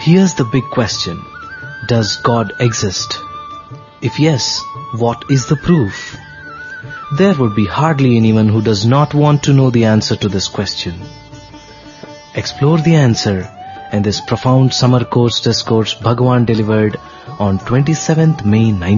Here's the big question. Does God exist? If yes, what is the proof? There would be hardly anyone who does not want to know the answer to this question. Explore the answer in this profound summer course discourse Bhagwan delivered on 27th May